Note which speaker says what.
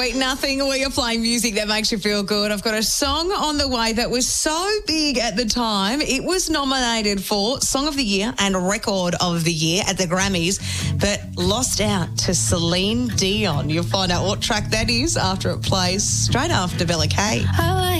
Speaker 1: Sweet Nothing. We are playing music that makes you feel good. I've got a song on the way that was so big at the time. It was nominated for Song of the Year and Record of the Year at the Grammys, but lost out to Celine Dion. You'll find out what track that is after it plays straight after Bella K.